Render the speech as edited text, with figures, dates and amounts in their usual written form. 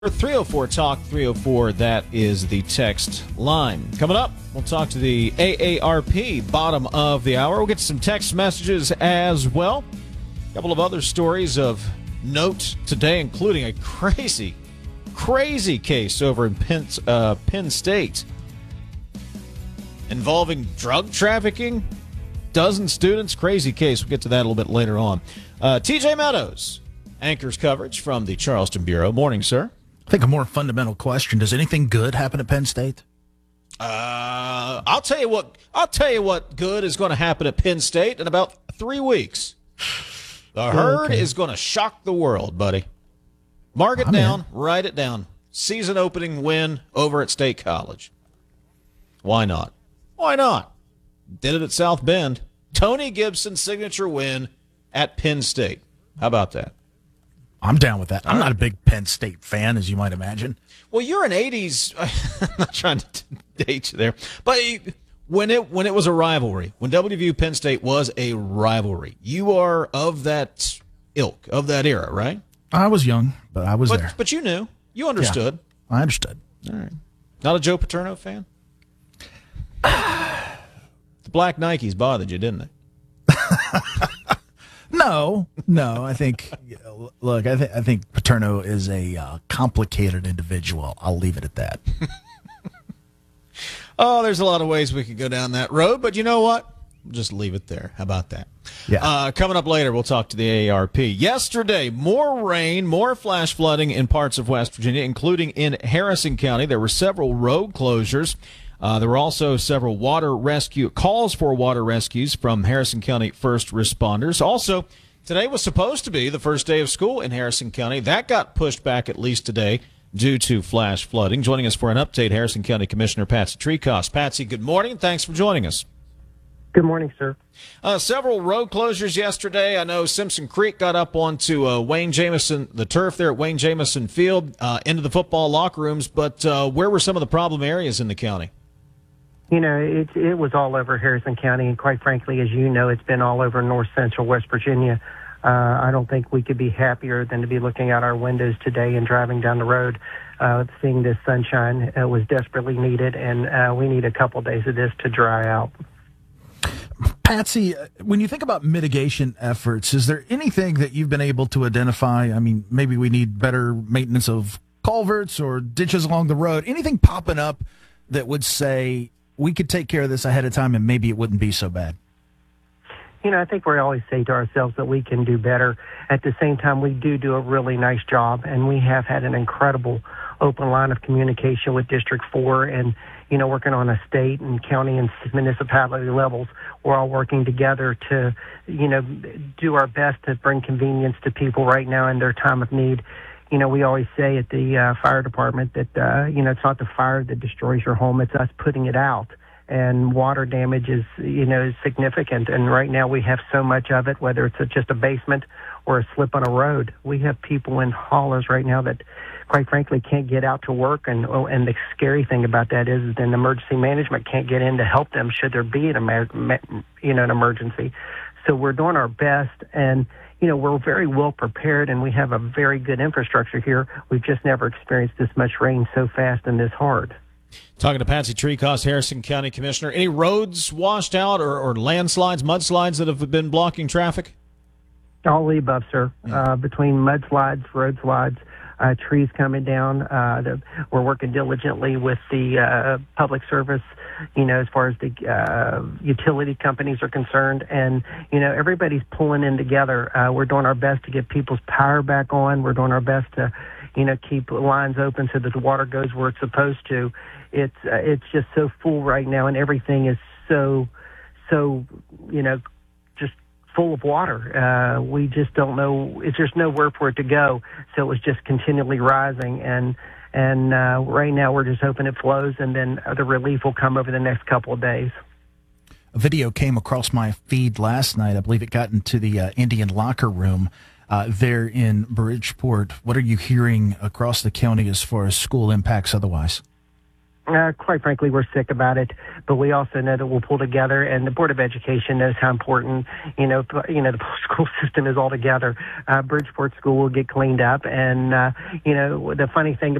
304 Talk 304, that is the text line. Coming up, we'll talk to the AARP bottom of the hour. We'll get some text messages as well. A couple of other stories of note today, including a crazy case over in Penn State involving drug trafficking, dozen students. Crazy case. We'll get to that a little bit later on. TJ Meadows anchors coverage from the Charleston Bureau. Morning, sir. I think a more fundamental question: does anything good happen at Penn State? I'll tell you what good is going to happen at Penn State in about 3 weeks. The herd is going to shock the world, buddy. Mark it down, write it down. Season opening win over at State College. Why not? Why not? Did it at South Bend. Tony Gibson signature win at Penn State. How about that? I'm down with that. I'm not a big Penn State fan, as you might imagine. Well, you're an 80s. I'm not trying to date you there. But when it was a rivalry, when WVU Penn State was a rivalry, you are of that ilk, of that era, right? I was young, but I was there. But you knew. You understood. Yeah, I understood. All right. Not a Joe Paterno fan? The black Nikes bothered you, didn't they? No. I think, look, I think Paterno is a complicated individual. I'll leave it at that. Oh, there's a lot of ways we could go down that road, but you know what? We'll just leave it there. How about that? Yeah. Coming up later, we'll talk to the AARP. Yesterday, more rain, more flash flooding in parts of West Virginia, including in Harrison County. There were several road closures. There were also several calls for water rescues from Harrison County first responders. Also, today was supposed to be the first day of school in Harrison County. That got pushed back at least today due to flash flooding. Joining us for an update, Harrison County Commissioner Patsy Treecost. Patsy, good morning. Thanks for joining us. Good morning, sir. Several road closures yesterday. I know Simpson Creek got up onto Wayne Jamison, the turf there at Wayne Jamison Field, into the football locker rooms. But where were some of the problem areas in the county? You know, it was all over Harrison County, and quite frankly, as you know, it's been all over north central West Virginia. I don't think we could be happier than to be looking out our windows today and driving down the road, seeing this sunshine was desperately needed, and we need a couple days of this to dry out. Patsy, when you think about mitigation efforts, is there anything that you've been able to identify? I mean, maybe we need better maintenance of culverts or ditches along the road. Anything popping up that would say we could take care of this ahead of time and maybe it wouldn't be so bad? You know, I think we always say to ourselves that we can do better. At the same time, we do a really nice job, and we have had an incredible open line of communication with District 4 and, you know, working on a state and county and municipality levels. We're all working together to, you know, do our best to bring convenience to people right now in their time of need. You know, we always say at the fire department that, you know, it's not the fire that destroys your home, it's us putting it out. And water damage is, you know, is significant. And right now we have so much of it, whether it's just a basement or a slip on a road. We have people in haulers right now that, quite frankly, can't get out to work. And the scary thing about that is then emergency management can't get in to help them should there be an emergency. So we're doing our best, and you know, we're very well prepared, and we have a very good infrastructure here. We've just never experienced this much rain so fast and this hard. Talking to Patsy Treecost, Harrison County Commissioner. Any roads washed out or landslides, mudslides that have been blocking traffic? All the above, sir. Between mudslides, road slides, trees coming down. We're working diligently with the public service, you know, as far as the utility companies are concerned. And, you know, everybody's pulling in together. We're doing our best to get people's power back on. We're doing our best to, you know, keep lines open so that the water goes where it's supposed to. It's just so full right now, and everything is so, you know, just full of water. We just don't know. It's just nowhere for it to go. So it was just continually rising, and right now we're just hoping it flows, and then the relief will come over the next couple of days. A video came across my feed last night. I believe it got into the Indian locker room there in Bridgeport. What are you hearing across the county as far as school impacts otherwise? Quite frankly, we're sick about it, but we also know that we'll pull together, and the Board of Education knows how important, the school system is all together. Bridgeport School will get cleaned up, and, the funny thing